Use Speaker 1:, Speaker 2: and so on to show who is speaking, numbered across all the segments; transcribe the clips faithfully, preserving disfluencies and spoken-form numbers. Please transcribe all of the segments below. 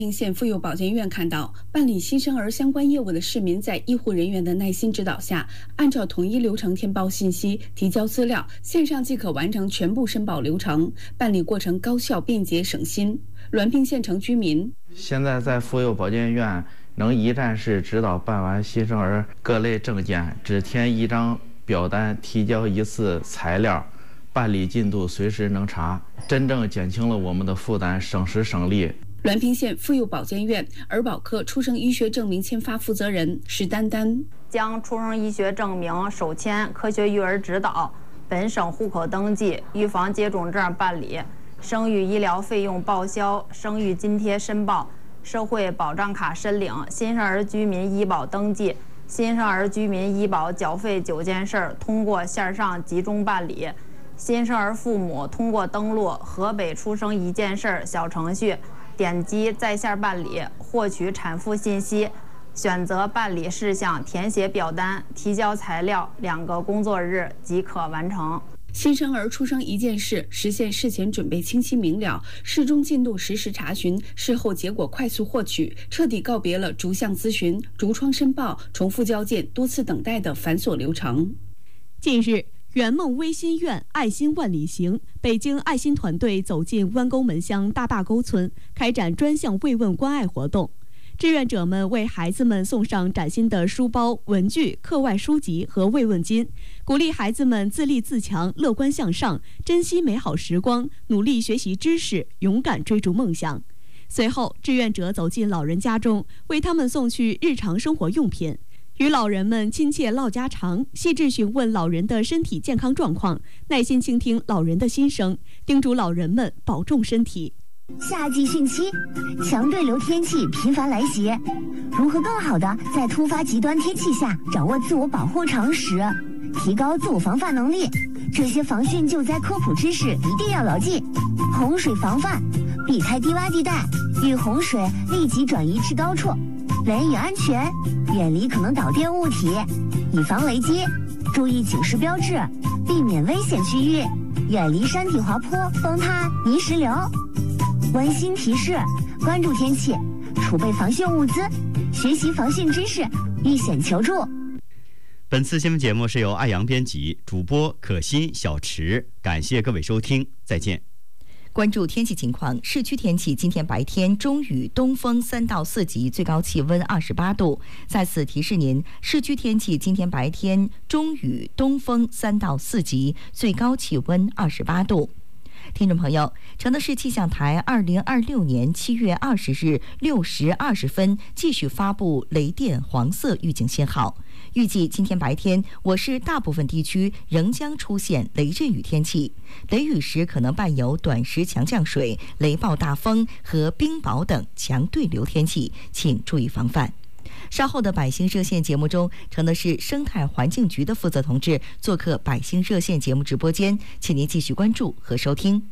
Speaker 1: 平县妇幼保健院看到，办理新生儿相关业务的市民在医护人员的耐心指导下，按照统一流程填报信息、提交资料，线上即可完成全部申报流程，办理过程高效便捷省心。滦平县城居民
Speaker 2: 现在在妇幼保健院能一站式指导办完新生儿各类证件，只填一张表单，提交一次材料，办理进度随时能查，真正减轻了我们的负担，省时省力。
Speaker 1: 滦平县妇幼保健院儿保科出生医学证明签发负责人石丹丹
Speaker 3: 将出生医学证明手签、科学育儿指导、本省户口登记、预防接种证办理、生育医疗费用报销、生育津贴申报、社会保障卡申领、新生儿居民医保登记、新生儿居民医保缴费九件事通过线上集中办理。新生儿父母通过登录河北出生一件事小程序，点击在线办理，获取产妇信息，选择办理事项，填写表单，提交材料，两个工作日即可完成。
Speaker 1: 新生儿出生一件事，实现事前准备清晰明了，事中进度实时查询，事后结果快速获取，彻底告别了逐项咨询、逐窗申报、重复交件、多次等待的繁琐流程。
Speaker 4: 近日，圆梦微心愿爱心万里行北京爱心团队走进弯沟门乡大坝沟村，开展专项慰问关爱活动。志愿者们为孩子们送上崭新的书包、文具、课外书籍和慰问金，鼓励孩子们自立自强、乐观向上，珍惜美好时光，努力学习知识，勇敢追逐梦想。随后，志愿者走进老人家中，为他们送去日常生活用品，与老人们亲切唠家常，细致询问老人的身体健康状况，耐心倾听老人的心声，叮嘱老人们保重身体。
Speaker 5: 夏季汛期，强对流天气频繁来袭，如何更好的在突发极端天气下掌握自我保护常识，提高自我防范能力？这些防汛救灾科普知识一定要牢记。洪水防范，避开低洼地带，遇洪水立即转移至高处，雷雨安全，远离可能导电物体，以防雷击，注意警示标志，避免危险区域，远离山体滑坡、崩塌、泥石流。温馨提示：关注天气，储备防汛物资，学习防汛知识，遇险求助。
Speaker 6: 本次新闻节目是由爱阳编辑，主播可心、小池，感谢各位收听，再见。
Speaker 7: 关注天气情况，市区天气今天白天中雨，东风三到四级，最高气温二十八度。在此提示您，市区天气今天白天中雨，东风三到四级，最高气温二十八度。听众朋友，承德市气象台二零二六年七月二十日六时二十分继续发布雷电黄色预警信号。预计今天白天，我市大部分地区仍将出现雷阵雨天气，雷雨时可能伴有短时强降水、雷暴大风和冰雹等强对流天气，请注意防范。稍后的百姓热线节目中，承德市生态环境局的负责同志做客百姓热线节目直播间，请您继续关注和收听。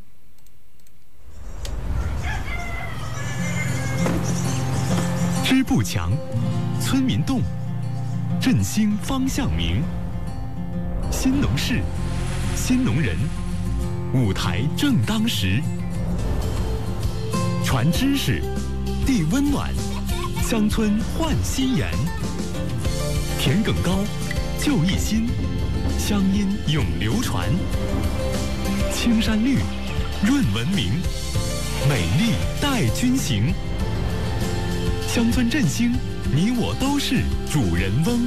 Speaker 8: 支部强，村民动，振兴方向明。新农事，新农人，舞台正当时。传知识，递温暖。乡村焕新颜，田埂高，就一心，乡音永流传。青山绿，润文明，美丽带君行。乡村振兴，你我都是主人翁。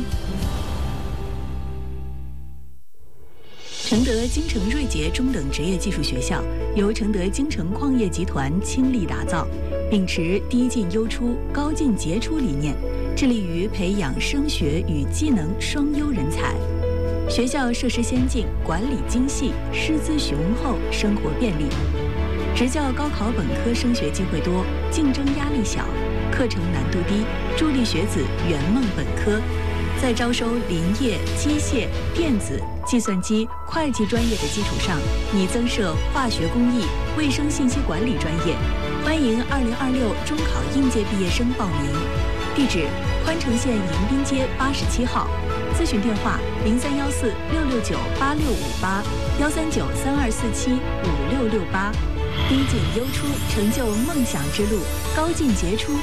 Speaker 9: 承德京城瑞杰中等职业技术学校由承德京城矿业集团倾力打造，秉持低进优出、高进杰出理念，致力于培养升学与技能双优人才。学校设施先进，管理精细，师资雄厚，生活便利。职教高考本科升学机会多，竞争压力小，课程难度低，助力学子圆梦本科。在招收林业、机械、电子、计算机、会计专业的基础上，拟增设化学工艺、卫生信息管理专业。欢迎二零二六中考应届毕业生报名。地址：宽城县迎宾街八十七号。咨询电话：零三幺四六六九八六五八，幺三九三二四七五六六八。 低进优出，成就梦想之路，高进杰出。